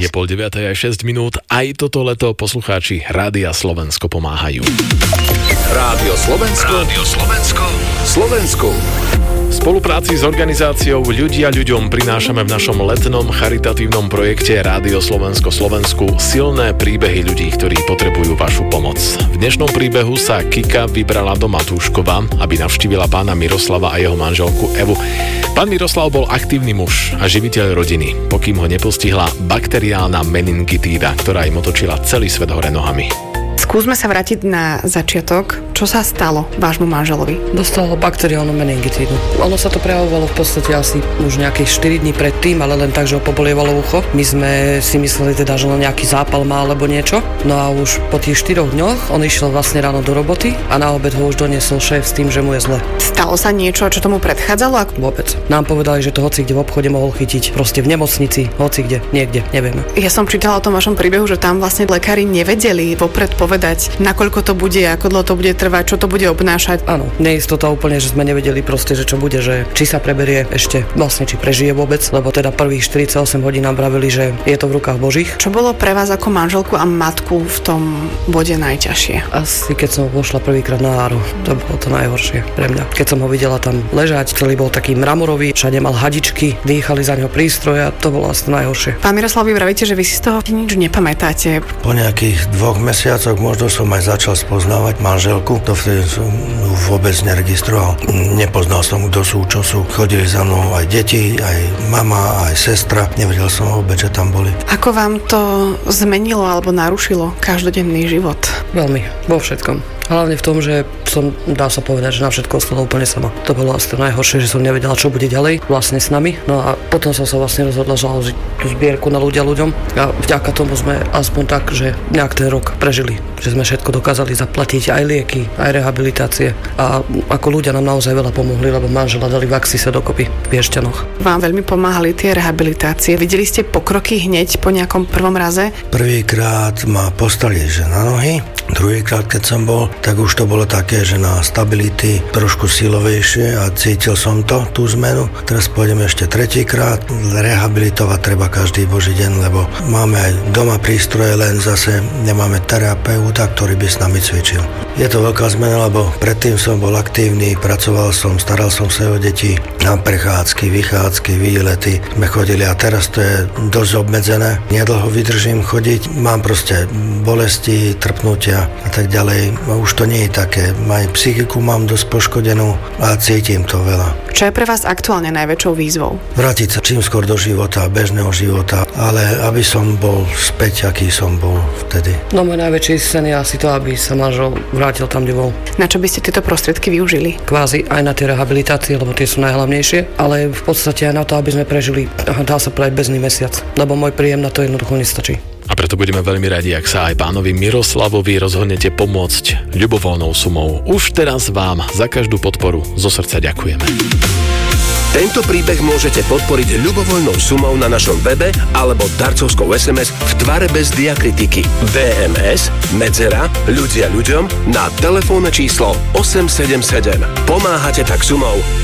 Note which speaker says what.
Speaker 1: Je 8:30 aj 6 minút. Aj toto leto poslucháči Rádia Slovensko pomáhajú.
Speaker 2: Rádio Slovensko. Rádio Slovensko. Slovensku.
Speaker 1: V spolupráci s organizáciou Ľudia ľuďom prinášame v našom letnom charitatívnom projekte Rádio Slovensko Slovensku silné príbehy ľudí, ktorí potrebujú vašu pomoc. V dnešnom príbehu sa Kika vybrala do Matúškova, aby navštívila pána Miroslava a jeho manželku Evu. Pán Miroslav bol aktívny muž a živiteľ rodiny, pokým ho nepostihla bakteriálna meningitída, ktorá im otočila celý svet hore nohami.
Speaker 3: Skúsme sa vrátiť na začiatok. Čo sa stalo vášmu manželovi?
Speaker 4: Dostal bakteriálnu meningitídu. Ono sa to prejavovalo v podstate asi už nejakých 4 dní predtým, ale len tak, že ho pobolievalo ucho. My sme si mysleli teda, že len nejaký zápal má alebo niečo. No a už po tých 4 dňoch on išiel vlastne ráno do roboty a na obed ho už doniesol šéf s tým, že mu je zle.
Speaker 3: Stalo sa niečo, čo tomu predchádzalo?
Speaker 4: Vôbec. Nám povedali, že to hoci kde v obchode mohol chytiť. Proste v nemocnici, hoci kde, niekde, nevieme.
Speaker 3: Ja som čítala o tom vašom príbehu, že tam vlastne lekári nevedeli vopred povedať, nakoľko to bude, ako dlho to bude trvať, čo to bude obnášať.
Speaker 4: Áno, neistota úplne, že sme nevedeli proste, že čo bude, že či sa preberie ešte, vlastne či prežije vôbec, lebo teda prvých 48 hodín nám vravili, že je to v rukách Božích.
Speaker 3: Čo bolo pre vás ako manželku a matku v tom bode najťažšie?
Speaker 4: Asi keď som vošla prvýkrát na Áru, to bolo to najhoršie pre mňa. Keď som ho videla tam ležať, celý bol taký mramorový, všade mal hadičky, dýchali za ňo prístroje a to bolo asi najhoršie.
Speaker 3: Pán Miroslav, vy vravíte, že vy si z toho nič nepamätáte.
Speaker 5: Po nejakých 2 mesiacoch možno som aj začal spoznávať manželku, dovtedy som ju vôbec neregistroval. Nepoznal som, kto sú, čo sú. Chodili za mnou aj deti, aj mama, aj sestra. Nevedel som vôbec, že tam boli.
Speaker 3: Ako vám to zmenilo alebo narušilo každodenný život?
Speaker 4: Veľmi, vo všetkom. Hlavne v tom, že som, dá sa povedať, že na všetko ostalo úplne sama. To bolo asi to najhoršie, že som nevedela, čo bude ďalej vlastne s nami. No a potom som sa vlastne rozhodla založiť tú zbierku na ľudia ľuďom. A vďaka tomu sme aspoň tak, že nejak ten rok prežili. Že sme všetko dokázali zaplatiť, aj lieky, aj rehabilitácie. A ako ľudia nám naozaj veľa pomohli, lebo manžela dali v Axise dokopy v Piešťanoch.
Speaker 3: Vám veľmi pomáhali tie rehabilitácie. Videli ste pokroky hneď po nejakom prvom raze?
Speaker 5: Prvýkrát ma postavili že na nohy. Druhýkrát, keď som bol, tak už to bolo také, že na stability trošku silovejšie a cítil som to, tú zmenu. Teraz pôjdeme ešte tretíkrát. Rehabilitovať treba každý boží deň, lebo máme aj doma prístroje, len zase nemáme terapeuta, ktorý by s nami cvičil. Je to veľká zmena, lebo predtým som bol aktívny, pracoval som, staral som sa o deti, na prechádzky, vychádzky, výlety sme chodili a teraz to je dosť obmedzené. Nedlho vydržím chodiť, mám proste bolesti, trpnutia a tak ďalej. Už to nie je také. Aj psychiku mám dosť poškodenú a cítim to veľa.
Speaker 3: Čo je pre vás aktuálne najväčšou výzvou?
Speaker 5: Vrátiť sa čím skôr do života, bežného života, ale aby som bol späť, aký som bol vtedy.
Speaker 4: No môj najväčší sen je asi to, aby sa manžel vrátil tam, kde bol.
Speaker 3: Na čo by ste tieto prostriedky využili?
Speaker 4: Kvázi aj na tie rehabilitácie, lebo tie sú najhlavnejšie, ale v podstate aj na to, aby sme prežili, dá sa povedať, bežný mesiac, lebo môj príjem na to jednoducho nestačí.
Speaker 1: A preto budeme veľmi radi, ak sa aj pánovi Miroslavovi rozhodnete pomôcť ľubovoľnou sumou. Už teraz vám za každú podporu zo srdca ďakujeme.
Speaker 2: Tento príbeh môžete podporiť ľubovoľnou sumou na našom webe alebo darcovskou SMS v tvare bez diakritiky. DMS medzera ľudia ľuďom na telefónne číslo 877. Pomáhate tak sumou